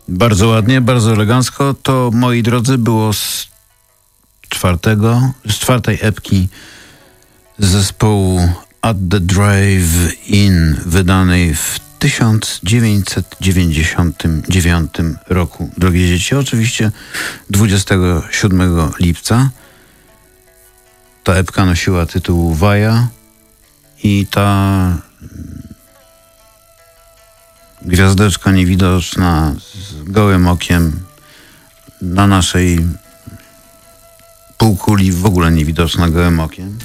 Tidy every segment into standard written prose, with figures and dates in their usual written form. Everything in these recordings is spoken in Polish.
Bardzo ładnie, bardzo elegancko. To, moi drodzy, było z czwartej epki zespołu At the Drive-In, wydanej w 1999 roku. Drogie dzieci, oczywiście 27 lipca. Ta epka nosiła tytuł Waja i ta gwiazdeczka niewidoczna z gołym okiem na naszej półkuli, w ogóle niewidoczna gołym okiem.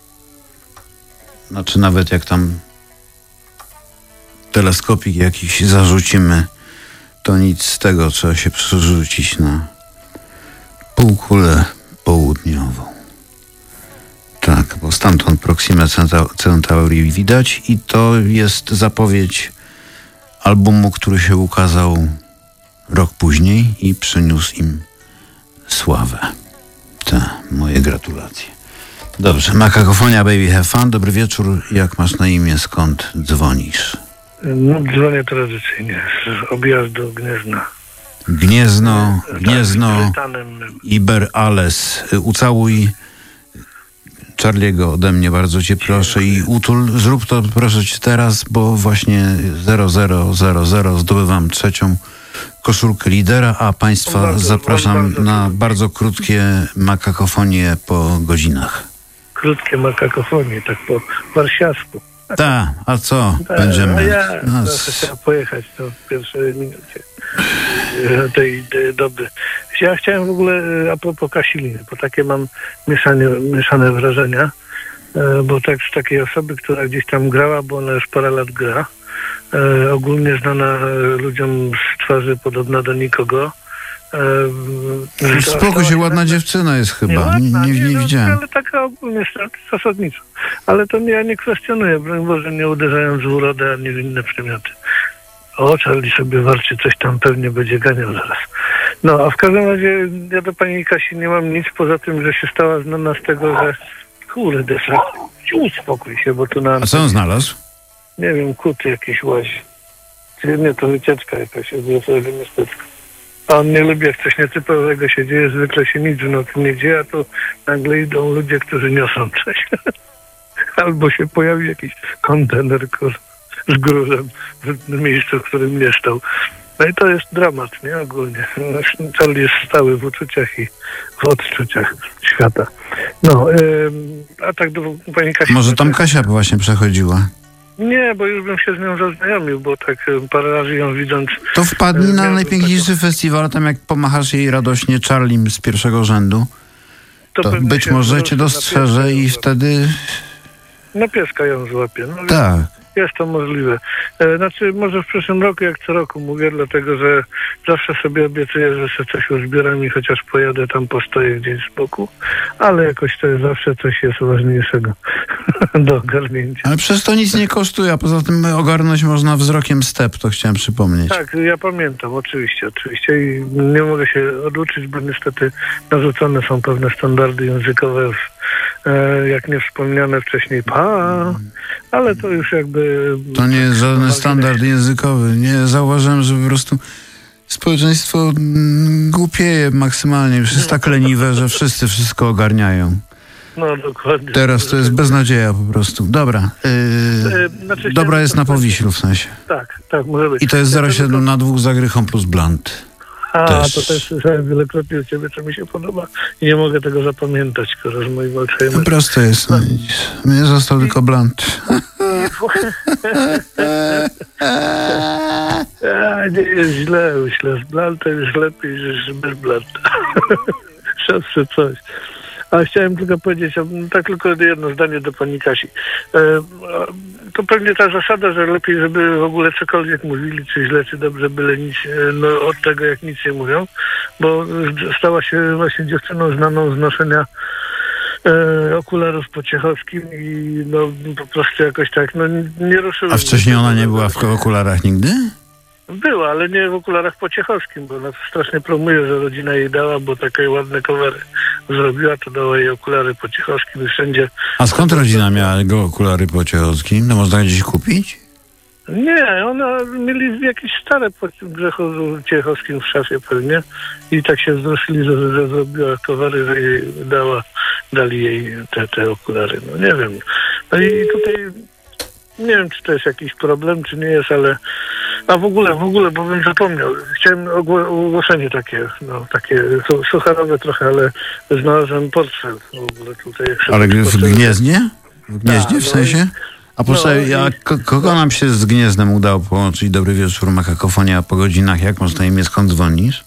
Znaczy nawet jak tam teleskopik jakiś zarzucimy, to nic z tego, trzeba się przerzucić na półkulę południową. Tak, bo stamtąd Proxima Centauri widać i to jest zapowiedź albumu, który się ukazał rok później i przyniósł im sławę. Moje gratulacje. Dobrze, Makakofonia Baby Have Fun. Dobry wieczór. Jak masz na imię? Skąd dzwonisz? No, dzwonię tradycyjnie z objazdu Gniezna. Gniezno, Tak, Iber Ales. Ucałuj Charliego ode mnie, bardzo cię proszę, i utul. Zrób to proszę cię teraz, bo właśnie 0000 zdobywam trzecią koszulkę lidera, a państwa zapraszam na bardzo krótkie makakofonie po godzinach. Krótkie makakofonie, tak po warsiasku. Tak, a co będziemy? A ja chciałem pojechać to w pierwszej minucie tej doby. Ja chciałem w ogóle a propos Kasiliny, bo takie mam mieszane wrażenia, bo tak z takiej osoby, która gdzieś tam grała, bo ona już parę lat gra, ogólnie znana ludziom z twarzy, podobna do nikogo. Spoko się, ładna dziewczyna jest chyba. Nie widziałem. Ale taka ogólnie zasadniczo. Ale to ja nie kwestionuję, broń Boże, nie uderzając w urodę ani w inne przymioty. O, Charlie sobie warczy, coś tam pewnie będzie ganiał zaraz. No, a w każdym razie ja do pani Kasi nie mam nic, poza tym, że się stała znana z tego, że kurde, uspokój się, bo tu na... A co on znalazł? Nie wiem, kot jakiś łazi. Nie, to wycieczka jakaś z wesołego miasteczka. A on nie lubi, jak coś nietypowego się dzieje, zwykle się nic w nocy nie dzieje, a tu nagle idą ludzie, którzy niosą coś. Albo się pojawi jakiś kontener z gruzem w miejscu, w którym mieszkał. No i to jest dramat, nie? Ogólnie. Charlie jest stały w uczuciach i w odczuciach świata. No, a tak do pani Kasi... Może tam Kasia właśnie przechodziła. Nie, bo już bym się z nią zaznajomił, bo tak parę razy ją widząc... To wpadnij na najpiękniejszy festiwal, tam jak pomachasz jej radośnie Charlim z pierwszego rzędu, to być może cię dostrzeże i wtedy... Na pieska ją złapie. No, tak. Jest to możliwe. Znaczy, może w przyszłym roku, jak co roku mówię, dlatego, że zawsze sobie obiecuję, że sobie coś uzbieram i chociaż pojadę tam, postoję gdzieś z boku, ale jakoś to jest zawsze coś jest ważniejszego do ogarnięcia. Ale przez to nic nie kosztuje, a poza tym ogarnąć można wzrokiem step, to chciałem przypomnieć. Tak, ja pamiętam, oczywiście i nie mogę się oduczyć, bo niestety narzucone są pewne standardy językowe, jak nie wspomniane wcześniej ale to już jakby... To nie jest żaden standard językowy. Nie, zauważyłem, że po prostu społeczeństwo głupieje maksymalnie. Już jest tak leniwe, że wszyscy wszystko ogarniają. No dokładnie. Teraz to jest beznadzieja po prostu. Dobra. Dobra jest na Powiślu w sensie. Tak, może być. I to jest 0,7 na 2 za Grychą plus Blunt. To też słyszałem wielokrotnie u ciebie, co mi się podoba i nie mogę tego zapamiętać, skoro z moim Alzheimerem. Proste jest. Mnie został tylko Blunt. Nie jest źle, myślę. Z Bluntem jest lepiej niż bez Blunta. Zawsze coś. A chciałem tylko powiedzieć, tak tylko jedno zdanie do pani Kasi. To pewnie ta zasada, że lepiej, żeby w ogóle cokolwiek mówili, czy źle, czy dobrze, byle nic, od tego jak nic nie mówią, bo stała się właśnie dziewczyną znaną z noszenia okularów po Ciechowskim i po prostu jakoś tak, nie ruszyłem. A wcześniej ona nie była w okularach nigdy? Była, ale nie w okularach po Ciechowskim, bo ona strasznie promuje, że rodzina jej dała, bo takie ładne covery zrobiła, to dała jej okulary po Ciechowskim i wszędzie... A skąd rodzina miała jego okulary po Ciechowskim? No można gdzieś kupić? Nie, ona mieli jakieś stare po tym Grzechu Ciechowskim w szafie pewnie i tak się wzruszyli, że zrobiła towary, że jej dali jej te okulary. No nie wiem. No i tutaj nie wiem, czy to jest jakiś problem, czy nie jest, ale a w ogóle, bo bym zapomniał. Chciałem ogłoszenie takie sucharowe trochę, ale znalazłem portfel w ogóle tutaj. Ale w Gnieźnie? W Gnieźnie w sensie? A kogo nam się z Gniezdem udało połączyć? Dobry wieczór, Makakofonia po godzinach. Jak masz na imię? Skąd dzwonisz?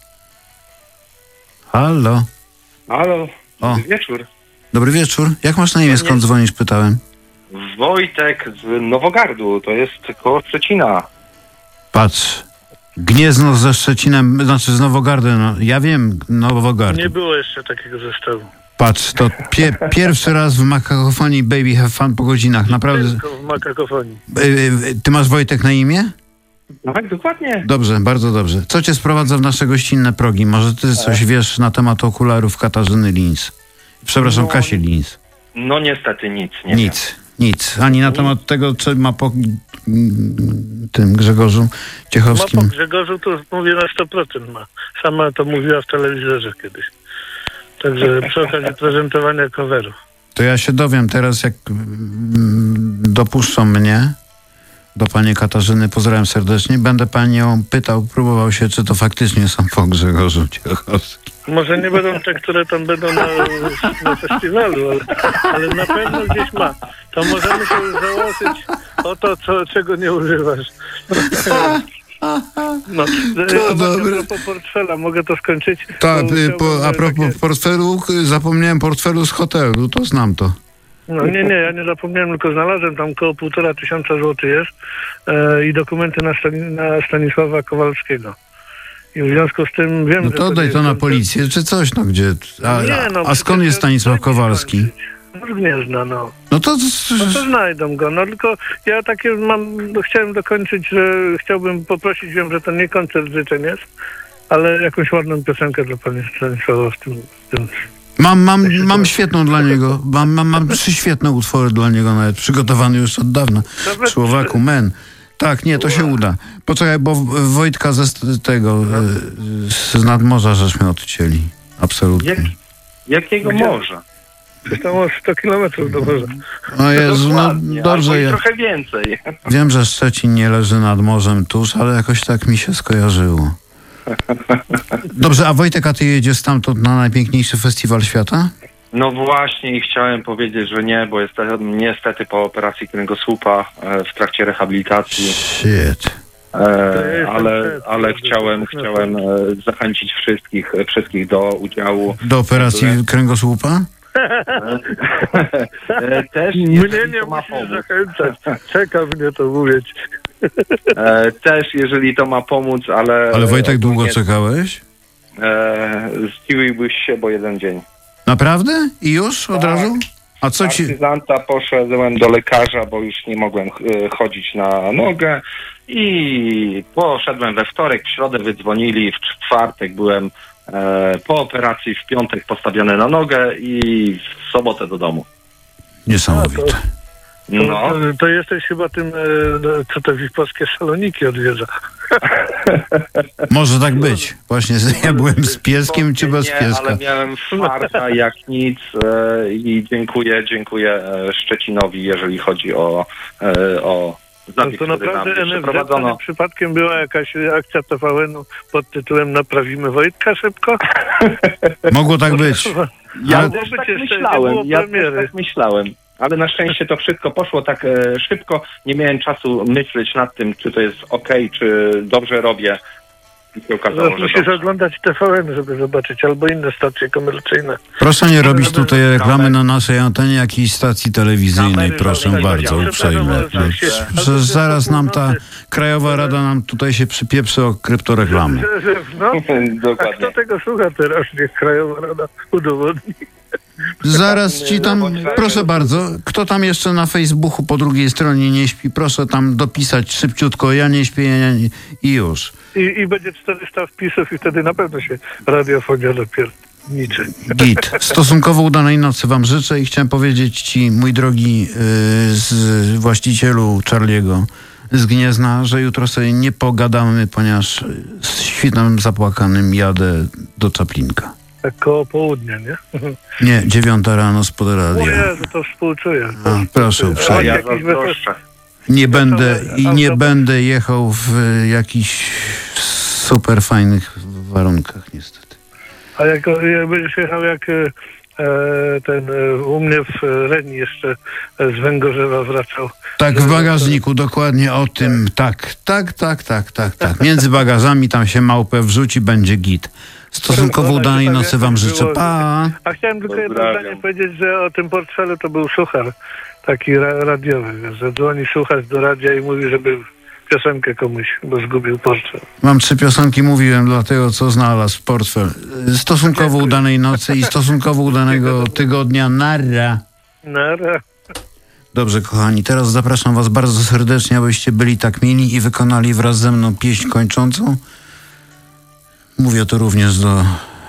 Halo? Halo, O. dobry wieczór. Dobry wieczór. Jak masz na imię? Skąd dzwonisz? Pytałem. Wojtek z Nowogardu, to jest koło Szczecina. Patrz. Gniezno ze Szczecinem, znaczy z Nowogardem. No, ja wiem, Nowogard. Nie było jeszcze takiego zestawu. Patrz, to pierwszy raz w Makakofonii Baby Have Fun po godzinach. Naprawdę. Tylko w Makakofonii. Ty masz Wojtek na imię? Tak, dokładnie. Dobrze, bardzo dobrze. Co cię sprowadza w nasze gościnne progi? Może ty coś wiesz na temat okularów Katarzyny Linz? Przepraszam, Kasi Linz. No niestety nic, nie wiem. Nic. Ani na temat tego, co ma po tym Grzegorzu Ma Ciechowskim. po Grzegorzu to mówię na 100% ma. Sama to mówiła w telewizorze kiedyś. Także przy okazji prezentowania coveru. To ja się dowiem teraz, jak dopuszczą mnie do pani Katarzyny. Pozdrawiam serdecznie. Będę panią pytał, próbował się, czy to faktycznie są po Grzegorzu Ciechowskim. Może nie będą te, które tam będą na festiwalu, ale na pewno gdzieś ma. To możemy się już założyć o to, czego nie używasz. No, To dobre. A propos portfela, mogę to skończyć? Tak, Bo a propos takie... portfelu, zapomniałem portfelu z hotelu, to znam to. No nie, ja nie zapomniałem, tylko znalazłem tam koło 1500 złotych jest i dokumenty na Stanisława Kowalskiego. I w związku z tym wiem, No że... to daj to na policję, czy coś, no gdzie... A skąd jest Stanisław Kowalski? Z Gniezna, no. No to... No to znajdą go, no tylko ja takie chciałem dokończyć, że chciałbym poprosić, wiem, że to nie koncert życzeń jest, ale jakąś ładną piosenkę dla pani Stanisława w tym. Mam świetną dla niego, mam 3 świetne utwory dla niego nawet, przygotowane już od dawna. Człowieku, men. Tak, nie, to się uda. Poczekaj, bo Wojtka z nadmorza żeśmy odcięli. Absolutnie. Jakiego morza? To może 100 kilometrów do morza. O Jezu, no dobrze. Ja trochę więcej. Wiem, że Szczecin nie leży nad morzem tuż, ale jakoś tak mi się skojarzyło. Dobrze, a Wojtek, a ty jedziesz stamtąd na najpiękniejszy festiwal świata? No właśnie i chciałem powiedzieć, że nie, bo jestem niestety po operacji kręgosłupa w trakcie rehabilitacji. Shit. Ale chciałem zachęcić wszystkich do udziału. Do operacji kręgosłupa? Też Mnie nie musisz zachęcać. Czeka mnie to mówić. Też jeżeli to ma pomóc, ale... Ale Wojtek, długo czekałeś? Zdziwiłbyś się, bo 1 dzień. Naprawdę? I już? Od razu? A co ci... Partyzanta poszedłem do lekarza, bo już nie mogłem chodzić na nogę i poszedłem we wtorek, w środę wydzwonili, w czwartek byłem po operacji, w piątek postawiony na nogę i w sobotę do domu. Niesamowite. To jesteś chyba tym, co te polskie saloniki odwiedza. Może tak być. Właśnie ja byłem z pieskiem czy bez pieska. Ale miałem farta jak nic i dziękuję Szczecinowi, jeżeli chodzi o zabieg, to naprawdę NFZ przypadkiem była jakaś akcja TVN-u pod tytułem Naprawimy Wojtka szybko? Mogło tak być. Ja też tak myślałem. Ale na szczęście to wszystko poszło tak szybko. Nie miałem czasu myśleć nad tym, czy to jest okej, czy dobrze robię. I się okazało, że musisz oglądać TVN, żeby zobaczyć, albo inne stacje komercyjne. Proszę nie robić tutaj reklamy na naszej antenie jakiejś stacji telewizyjnej, proszę bardzo, uprzejmie. Zaraz nam ta Krajowa Rada nam tutaj się przypieprzy o kryptoreklamy. No, dokładnie. A kto tego słucha teraz? Niech Krajowa Rada udowodni. Zaraz ci tam, proszę bardzo, kto tam jeszcze na Facebooku po drugiej stronie nie śpi, proszę tam dopisać szybciutko, ja nie śpię i już. I będzie 400 wpisów i wtedy na pewno się radiofonia dopierniczy. Git. Stosunkowo udanej nocy wam życzę i chciałem powiedzieć ci, mój drogi właścicielu Charlie'ego, z Gniezna, że jutro sobie nie pogadamy, ponieważ z świtem zapłakanym jadę do Czaplinka. Tak koło południa, nie? Nie, 9 rano spod O radia. Jezu, to współczuję. A, proszę A uprzejmie. ja Jakiś zazdroszczę. Nie będę jechał w jakichś super fajnych warunkach, niestety. A jak będziesz jechał jak u mnie w Reni jeszcze z Węgorzewa wracał. Tak, w bagażniku, dokładnie o tym. Tak. Między bagażami tam się małpę wrzuci, będzie git. Stosunkowo udanej nocy wam życzę. Pa! A chciałem tylko jedno Pozdrawiam. zdanie powiedzieć, że o tym portfelu to był suchar taki radiowy, wiesz, że dzwoni słuchacz do radia i mówi, żeby piosenkę komuś, bo zgubił portfel. Mam 3 piosenki, mówiłem, dlatego co znalazł portfel. Stosunkowo udanej nocy i stosunkowo udanego tygodnia. Narra. Nara. Dobrze, kochani, teraz zapraszam was bardzo serdecznie, abyście byli tak mili i wykonali wraz ze mną pieśń kończącą. Mówię to również do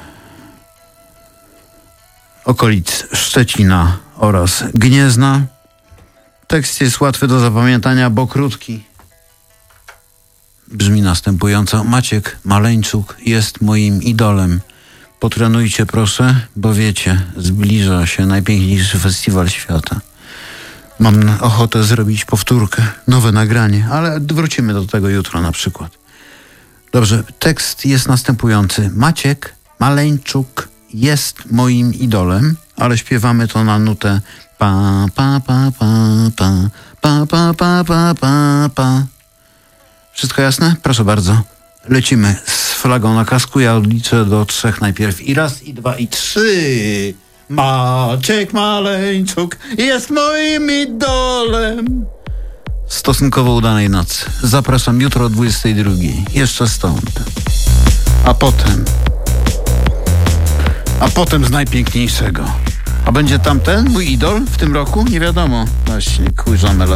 okolic Szczecina oraz Gniezna. Tekst jest łatwy do zapamiętania, bo krótki. Brzmi następująco. Maciek Maleńczuk jest moim idolem. Potrenujcie proszę, bo wiecie, zbliża się najpiękniejszy festiwal świata. Mam ochotę zrobić powtórkę, nowe nagranie, ale wrócimy do tego jutro na przykład. Dobrze, tekst jest następujący. Maciek Maleńczuk jest moim idolem, ale śpiewamy to na nutę pa pa pa pa pa pa pa pa pa pa pa. Wszystko jasne? Proszę bardzo. Lecimy z flagą na kasku. Ja odliczę do 3 najpierw. I 1, i 2, i 3. Maciek Maleńczuk jest moim idolem. Stosunkowo udanej nocy. Zapraszam jutro o 22. Jeszcze stąd. A potem z najpiękniejszego. A będzie tamten mój idol w tym roku? Nie wiadomo. Właśnie, kurza